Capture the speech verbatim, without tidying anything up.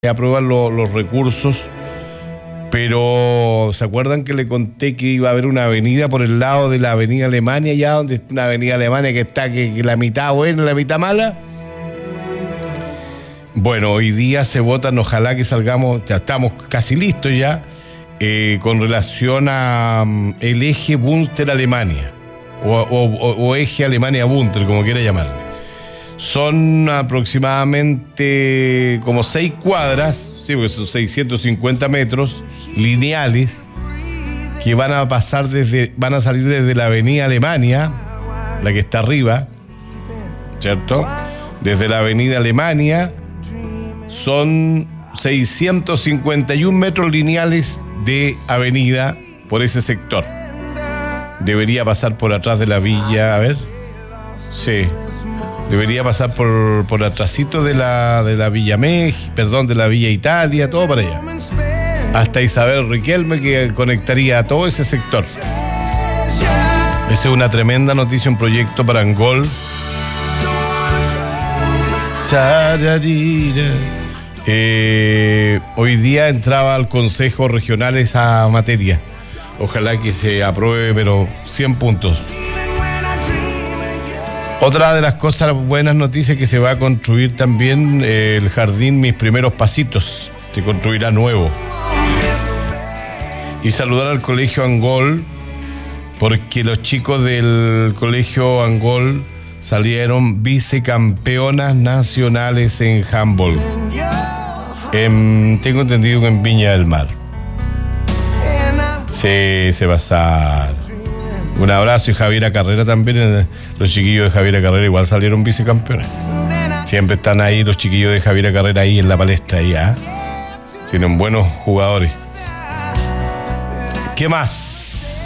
aprueban lo, los recursos, pero ¿se acuerdan que le conté que iba a haber una avenida por el lado de la avenida Alemania, ya donde está una avenida Alemania que está que, que la mitad buena, la mitad mala? Bueno, hoy día se votan, ojalá que salgamos, ya estamos casi listos ya, eh, con relación a um, el eje Bunter-Alemania, o, o, o eje Alemania-Bunter, como quiera llamarle. Son aproximadamente como seis cuadras, sí, porque son seiscientos cincuenta metros lineales que van a pasar desde, van a salir desde la avenida Alemania, la que está arriba, ¿cierto? Desde la avenida Alemania son seiscientos cincuenta y un metros lineales de avenida por ese sector. Debería pasar por atrás de la villa, a ver, sí. Debería pasar por, por atrásito de la, de la Villa México, perdón, de la Villa Italia, todo para allá. Hasta Isabel Riquelme, que conectaría a todo ese sector. Esa es una tremenda noticia, un proyecto para Angol. Eh, hoy día entraba al Consejo Regional esa materia. Ojalá que se apruebe, pero cien puntos. Otra de las cosas, buenas noticias, que se va a construir también eh, el jardín Mis Primeros Pasitos. Se construirá nuevo. Y saludar al Colegio Angol, porque los chicos del Colegio Angol salieron vicecampeonas nacionales en handball. En, tengo entendido que en Viña del Mar. Sí, se va a pasar. Un abrazo, y Javiera Carrera también. Los chiquillos de Javiera Carrera igual salieron vicecampeones. Siempre están ahí los chiquillos de Javiera Carrera ahí en la palestra. Ahí, ¿eh? Tienen buenos jugadores. ¿Qué más?